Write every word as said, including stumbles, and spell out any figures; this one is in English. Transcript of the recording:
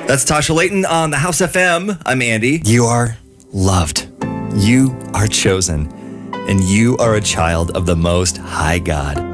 That's Tasha Layton on the House F M. I'm Andy. You are loved. You are chosen. And you are a child of the Most High God.